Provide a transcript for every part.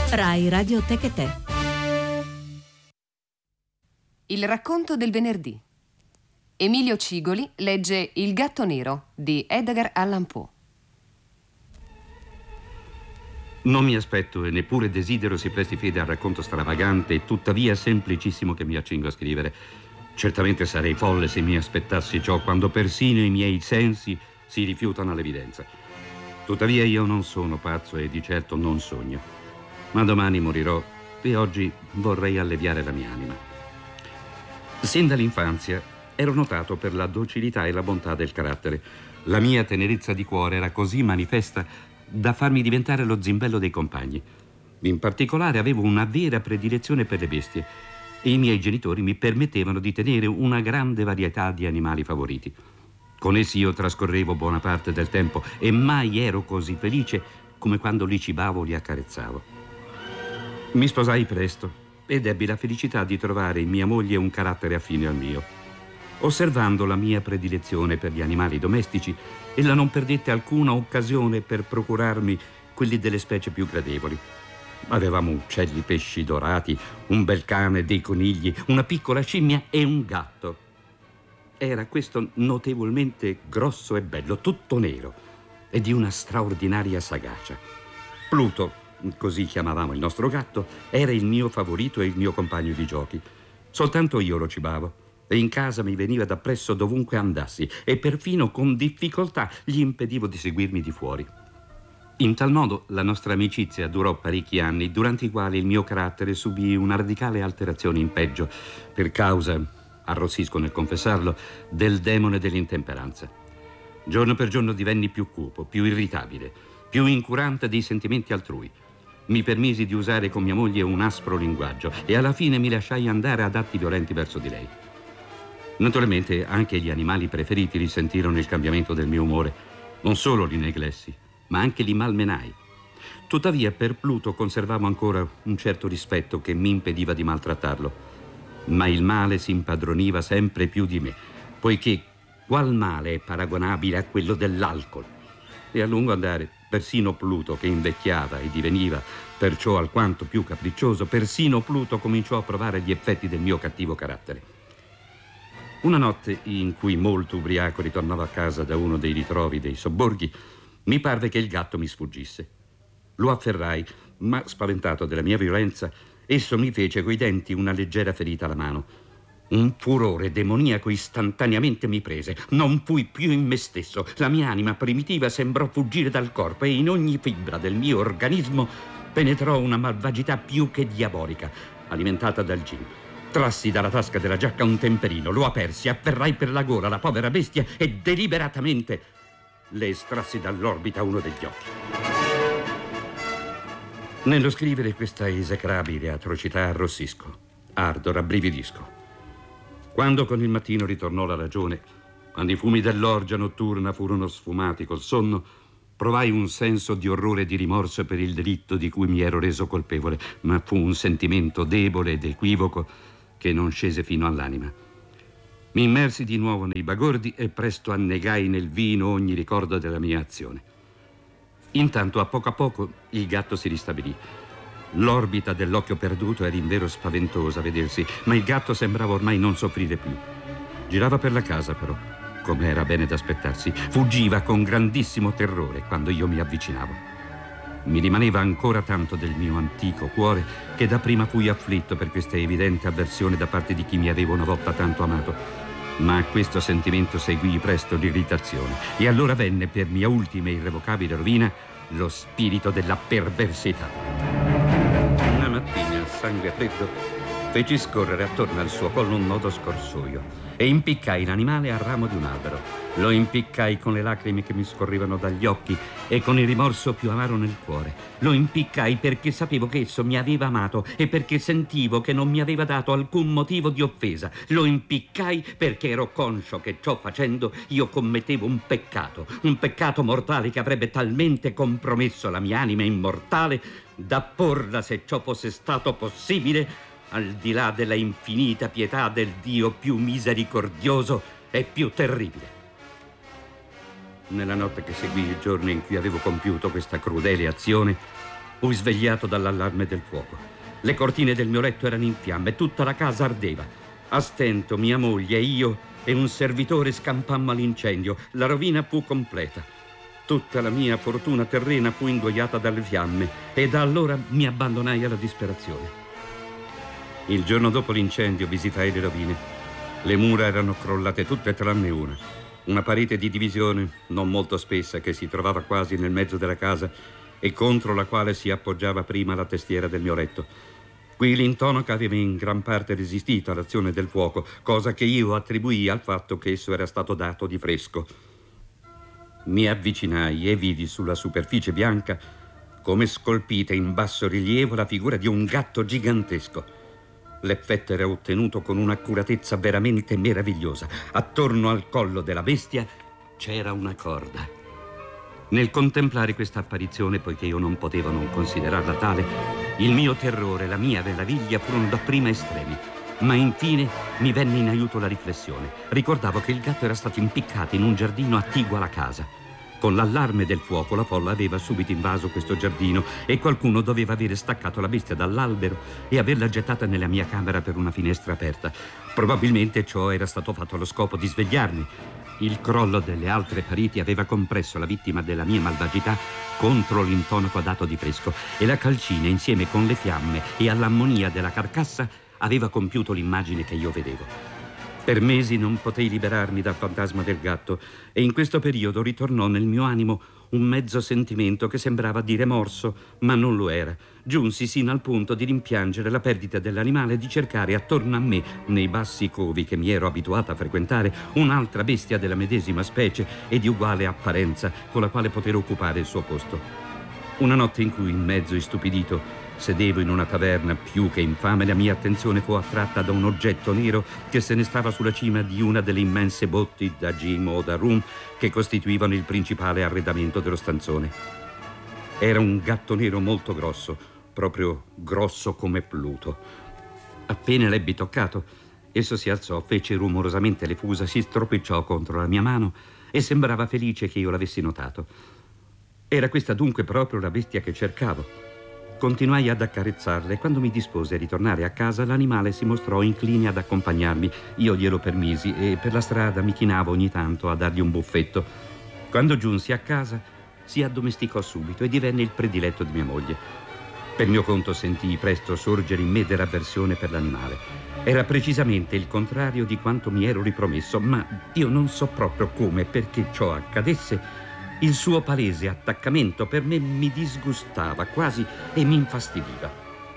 Rai Radio Tecate. Il racconto del venerdì. Emilio Cigoli legge Il gatto nero di Edgar Allan Poe. Non mi aspetto e neppure desidero si presti fede al racconto stravagante e tuttavia semplicissimo che mi accingo a scrivere. Certamente sarei folle se mi aspettassi ciò quando persino i miei sensi si rifiutano all'evidenza. Tuttavia io non sono pazzo e di certo non sogno. Ma domani morirò e oggi vorrei alleviare la mia anima. Sin dall'infanzia ero notato per la docilità e la bontà del carattere. La mia tenerezza di cuore era così manifesta da farmi diventare lo zimbello dei compagni. In particolare avevo una vera predilezione per le bestie e i miei genitori mi permettevano di tenere una grande varietà di animali favoriti. Con essi io trascorrevo buona parte del tempo e mai ero così felice come quando li cibavo o li accarezzavo. Mi sposai presto ed ebbi la felicità di trovare in mia moglie un carattere affine al mio. Osservando la mia predilezione per gli animali domestici, ella non perdette alcuna occasione per procurarmi quelli delle specie più gradevoli. Avevamo uccelli, pesci dorati, un bel cane, dei conigli, una piccola scimmia e un gatto. Era questo notevolmente grosso e bello, tutto nero e di una straordinaria sagacia. Pluto, così chiamavamo il nostro gatto, era il mio favorito e il mio compagno di giochi. Soltanto io lo cibavo e in casa mi veniva dappresso dovunque andassi e perfino con difficoltà gli impedivo di seguirmi di fuori. In tal modo la nostra amicizia durò parecchi anni, durante i quali il mio carattere subì una radicale alterazione in peggio per causa, arrossisco nel confessarlo, del demone dell'intemperanza. Giorno per giorno divenni più cupo, più irritabile, più incurante dei sentimenti altrui. Mi permisi di usare con mia moglie un aspro linguaggio e alla fine mi lasciai andare ad atti violenti verso di lei. Naturalmente anche gli animali preferiti risentirono il cambiamento del mio umore. Non solo li neglessi, ma anche li malmenai. Tuttavia per Pluto conservavo ancora un certo rispetto che mi impediva di maltrattarlo. Ma il male si impadroniva sempre più di me, poiché qual male è paragonabile a quello dell'alcol? E a lungo andare, persino Pluto, che invecchiava e diveniva perciò alquanto più capriccioso, persino Pluto cominciò a provare gli effetti del mio cattivo carattere. Una notte in cui molto ubriaco ritornavo a casa da uno dei ritrovi dei sobborghi, mi parve che il gatto mi sfuggisse. Lo afferrai, ma spaventato della mia violenza, esso mi fece coi denti una leggera ferita alla mano. Un furore demoniaco istantaneamente mi prese. Non fui più in me stesso. La mia anima primitiva sembrò fuggire dal corpo e in ogni fibra del mio organismo penetrò una malvagità più che diabolica, alimentata dal gin. Trassi dalla tasca della giacca un temperino, lo apersi, afferrai per la gola la povera bestia e deliberatamente le estrassi dall'orbita uno degli occhi. Nello scrivere questa esecrabile atrocità arrossisco, ardo, rabbrividisco. Quando con il mattino ritornò la ragione, quando i fumi dell'orgia notturna furono sfumati col sonno, provai un senso di orrore e di rimorso per il delitto di cui mi ero reso colpevole, ma fu un sentimento debole ed equivoco che non scese fino all'anima. Mi immersi di nuovo nei bagordi e presto annegai nel vino ogni ricordo della mia azione. Intanto, a poco, il gatto si ristabilì. L'orbita dell'occhio perduto era invero spaventosa a vedersi, ma il gatto sembrava ormai non soffrire più. Girava per la casa, però, come era bene da aspettarsi. Fuggiva con grandissimo terrore quando io mi avvicinavo. Mi rimaneva ancora tanto del mio antico cuore che dapprima fui afflitto per questa evidente avversione da parte di chi mi aveva una volta tanto amato. Ma a questo sentimento seguì presto l'irritazione e allora venne per mia ultima e irrevocabile rovina lo spirito della perversità. Una mattina, a sangue freddo, feci scorrere attorno al suo collo un nodo scorsoio e impiccai l'animale al ramo di un albero. Lo impiccai con le lacrime che mi scorrevano dagli occhi e con il rimorso più amaro nel cuore. Lo impiccai perché sapevo che esso mi aveva amato e perché sentivo che non mi aveva dato alcun motivo di offesa. Lo impiccai perché ero conscio che ciò facendo io commettevo un peccato mortale che avrebbe talmente compromesso la mia anima immortale da porla, se ciò fosse stato possibile, al di là della infinita pietà del Dio più misericordioso e più terribile. Nella notte che seguì il giorno in cui avevo compiuto questa crudele azione, Fui svegliato dall'allarme del fuoco. Le cortine del mio letto erano in fiamme, tutta la casa ardeva. A stento, mia moglie, io e un servitore scampammo all'incendio. La rovina fu completa. Tutta la mia fortuna terrena fu ingoiata dalle fiamme e da allora mi abbandonai alla disperazione. Il giorno dopo l'incendio visitai le rovine. Le mura erano crollate tutte tranne una. Una parete di divisione, non molto spessa, che si trovava quasi nel mezzo della casa e contro la quale si appoggiava prima la testiera del mio letto. Qui l'intonaco aveva in gran parte resistito all'azione del fuoco, cosa che io attribuii al fatto che esso era stato dato di fresco. Mi avvicinai e vidi sulla superficie bianca, come scolpita in basso rilievo, la figura di un gatto gigantesco. L'effetto era ottenuto con un'accuratezza veramente meravigliosa. Attorno al collo della bestia c'era una corda. Nel contemplare questa apparizione, poiché io non potevo non considerarla tale, il mio terrore e la mia meraviglia furono dapprima estremi. Ma infine mi venne in aiuto la riflessione. Ricordavo che il gatto era stato impiccato in un giardino attiguo alla casa. Con l'allarme del fuoco la folla aveva subito invaso questo giardino e qualcuno doveva avere staccato la bestia dall'albero e averla gettata nella mia camera per una finestra aperta. Probabilmente ciò era stato fatto allo scopo di svegliarmi. Il crollo delle altre pareti aveva compresso la vittima della mia malvagità contro l'intonaco dato di fresco e la calcina, insieme con le fiamme e all'ammonia della carcassa, aveva compiuto l'immagine che io vedevo. Per mesi non potei liberarmi dal fantasma del gatto e in questo periodo ritornò nel mio animo un mezzo sentimento che sembrava di remorso, ma non lo era. Giunsi sino al punto di rimpiangere la perdita dell'animale e di cercare attorno a me, nei bassi covi che mi ero abituata a frequentare, un'altra bestia della medesima specie e di uguale apparenza con la quale poter occupare il suo posto. Una notte in cui, in mezzo istupidito, sedevo in una taverna più che infame, la mia attenzione fu attratta da un oggetto nero che se ne stava sulla cima di una delle immense botti da gin o da rum che costituivano il principale arredamento dello stanzone. Era un gatto nero molto grosso, proprio grosso come Pluto. Appena l'ebbi toccato, esso si alzò, fece rumorosamente le fusa, si stropicciò contro la mia mano e sembrava felice che io l'avessi notato. Era questa dunque proprio la bestia che cercavo. Continuai ad accarezzarla e quando mi dispose a ritornare a casa l'animale si mostrò incline ad accompagnarmi. Io glielo permisi e per la strada mi chinavo ogni tanto a dargli un buffetto. Quando giunsi a casa si addomesticò subito e divenne il prediletto di mia moglie. Per mio conto sentii presto sorgere in me dell'avversione per l'animale. Era precisamente il contrario di quanto mi ero ripromesso, ma io non so proprio come e perché ciò accadesse. Il suo palese attaccamento per me mi disgustava quasi e mi infastidiva.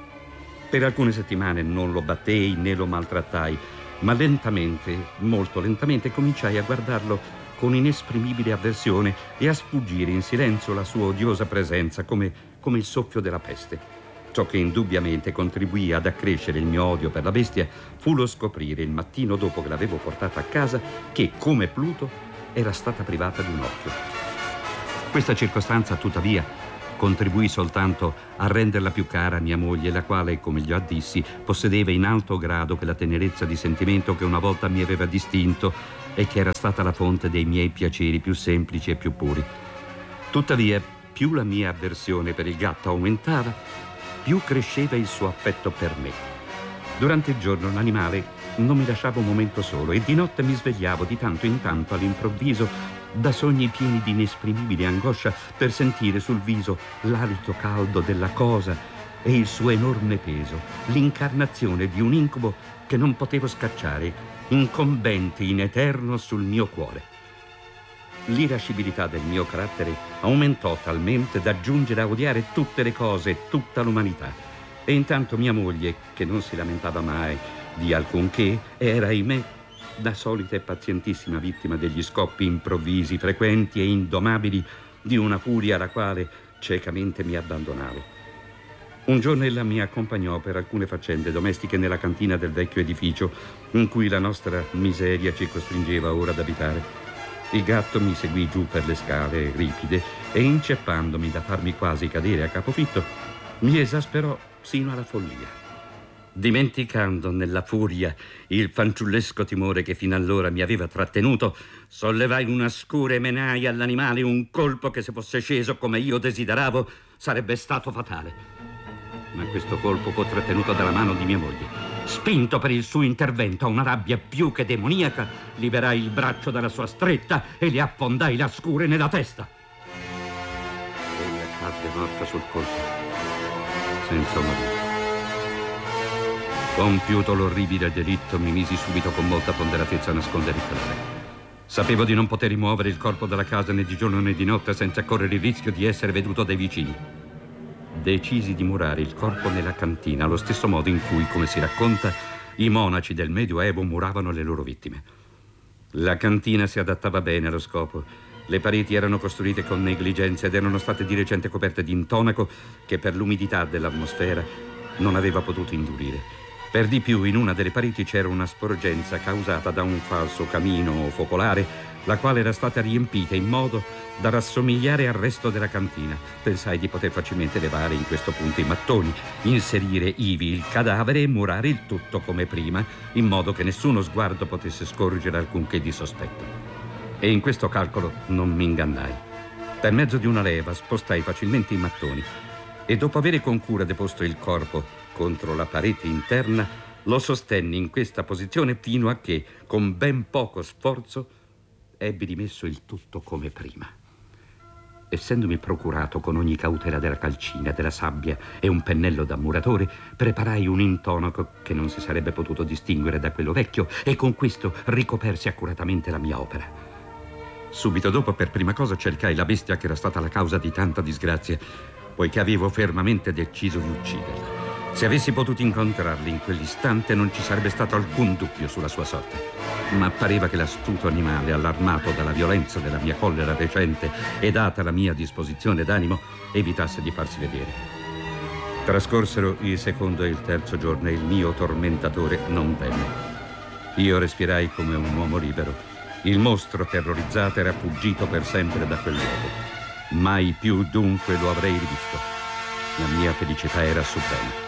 Per alcune settimane non lo battei né lo maltrattai, ma lentamente, molto lentamente, cominciai a guardarlo con inesprimibile avversione e a sfuggire in silenzio la sua odiosa presenza come il soffio della peste. Ciò che indubbiamente contribuì ad accrescere il mio odio per la bestia fu lo scoprire il mattino dopo che l'avevo portata a casa che, come Pluto, era stata privata di un occhio. Questa circostanza, tuttavia, contribuì soltanto a renderla più cara a mia moglie, la quale, come gli addissi, possedeva in alto grado quella tenerezza di sentimento che una volta mi aveva distinto e che era stata la fonte dei miei piaceri più semplici e più puri. Tuttavia, più la mia avversione per il gatto aumentava, più cresceva il suo affetto per me. Durante il giorno l'animale non mi lasciava un momento solo e di notte mi svegliavo di tanto in tanto all'improvviso da sogni pieni di inesprimibile angoscia per sentire sul viso l'alito caldo della cosa e il suo enorme peso, l'incarnazione di un incubo che non potevo scacciare, incombente in eterno sul mio cuore. L'irascibilità del mio carattere aumentò talmente da giungere a odiare tutte le cose e tutta l'umanità. E intanto mia moglie, che non si lamentava mai di alcunché, era, ahimè, la solita e pazientissima vittima degli scoppi improvvisi, frequenti e indomabili di una furia alla quale ciecamente mi abbandonavo. Un giorno ella mi accompagnò per alcune faccende domestiche nella cantina del vecchio edificio in cui la nostra miseria ci costringeva ora ad abitare. Il gatto mi seguì giù per le scale ripide e, inceppandomi da farmi quasi cadere a capofitto, mi esasperò sino alla follia. Dimenticando nella furia il fanciullesco timore che fino allora mi aveva trattenuto, sollevai una scura e menai all'animale un colpo che, se fosse sceso come io desideravo, sarebbe stato fatale. Ma questo colpo fu trattenuto dalla mano di mia moglie. Spinto per il suo intervento a una rabbia più che demoniaca, liberai il braccio dalla sua stretta e le affondai la scure nella testa. Ella cadde morta sul colpo, senza morire. Compiuto l'orribile delitto, mi misi subito con molta ponderatezza a nascondere il cadavere. Sapevo di non poter rimuovere il corpo dalla casa né di giorno né di notte senza correre il rischio di essere veduto dai vicini. Decisi di murare il corpo nella cantina, allo stesso modo in cui, come si racconta, i monaci del Medioevo muravano le loro vittime. La cantina si adattava bene allo scopo. Le pareti erano costruite con negligenza ed erano state di recente coperte di intonaco che per l'umidità dell'atmosfera non aveva potuto indurire. Per di più, in una delle pareti c'era una sporgenza causata da un falso camino focolare, la quale era stata riempita in modo da rassomigliare al resto della cantina. Pensai di poter facilmente levare in questo punto i mattoni, inserire ivi il cadavere e murare il tutto come prima, in modo che nessuno sguardo potesse scorgere alcunché di sospetto. E in questo calcolo non mi ingannai. Per mezzo di una leva spostai facilmente i mattoni e dopo avere con cura deposto il corpo contro la parete interna, lo sostenni in questa posizione fino a che, con ben poco sforzo, ebbi rimesso il tutto come prima. Essendomi procurato con ogni cautela della calcina, della sabbia e un pennello da muratore, preparai un intonaco che non si sarebbe potuto distinguere da quello vecchio e con questo ricopersi accuratamente la mia opera. Subito dopo, per prima cosa, cercai la bestia che era stata la causa di tanta disgrazia, poiché avevo fermamente deciso di ucciderla. Se avessi potuto incontrarli in quell'istante non ci sarebbe stato alcun dubbio sulla sua sorte. Ma pareva che l'astuto animale, allarmato dalla violenza della mia collera recente e data la mia disposizione d'animo, evitasse di farsi vedere. Trascorsero il secondo e il terzo giorno e il mio tormentatore non venne. Io respirai come un uomo libero. Il mostro, terrorizzato, era fuggito per sempre da quel luogo. Mai più dunque lo avrei rivisto. La mia felicità era suprema.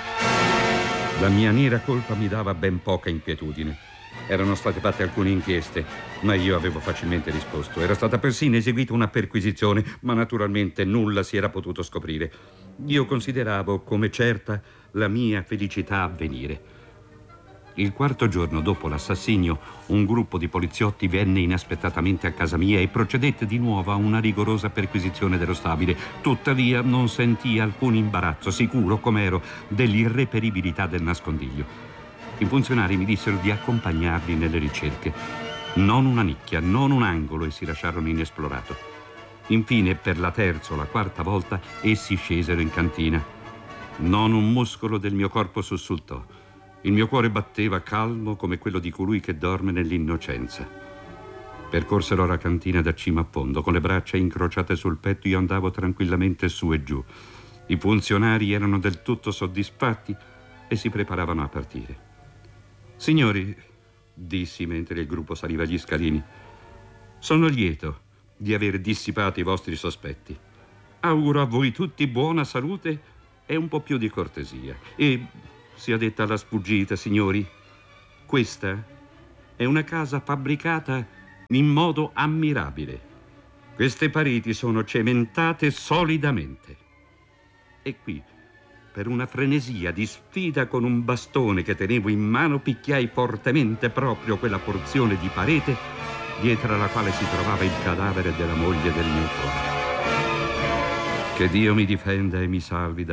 La mia nera colpa mi dava ben poca inquietudine. Erano state fatte alcune inchieste, ma io avevo facilmente risposto. Era stata persino eseguita una perquisizione, ma naturalmente nulla si era potuto scoprire. Io consideravo come certa la mia felicità a venire. Il quarto giorno dopo l'assassinio, un gruppo di poliziotti venne inaspettatamente a casa mia e procedette di nuovo a una rigorosa perquisizione dello stabile. Tuttavia non sentii alcun imbarazzo, sicuro com'ero dell'irreperibilità del nascondiglio. I funzionari mi dissero di accompagnarli nelle ricerche. Non una nicchia, non un angolo essi lasciarono inesplorato. Infine, per la terza o la quarta volta, essi scesero in cantina. Non un muscolo del mio corpo sussultò. Il mio cuore batteva calmo come quello di colui che dorme nell'innocenza. Percorsero la cantina da cima a fondo. Con le braccia incrociate sul petto io andavo tranquillamente su e giù. I funzionari erano del tutto soddisfatti e si preparavano a partire. Signori, dissi mentre il gruppo saliva gli scalini, sono lieto di aver dissipato i vostri sospetti. Auguro a voi tutti buona salute e un po' più di cortesia. E sia detta alla sfuggita, signori, questa è una casa fabbricata in modo ammirabile. Queste pareti sono cementate solidamente. E qui, per una frenesia di sfida con un bastone che tenevo in mano, picchiai fortemente proprio quella porzione di parete dietro alla quale si trovava il cadavere della moglie del mio cuore. Che Dio mi difenda e mi salvi